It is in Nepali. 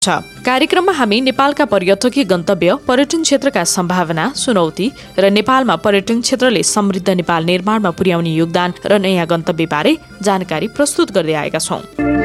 कार्यक्रममा हामी नेपालका पर्यटकीय गन्तव्य, पर्यटन क्षेत्रका सम्भावना, चुनौती र नेपालमा पर्यटन क्षेत्रले समृद्ध नेपाल निर्माणमा पुर्याउने योगदान र नयाँ गन्तव्यबारे जानकारी प्रस्तुत गर्दै आएका छौं।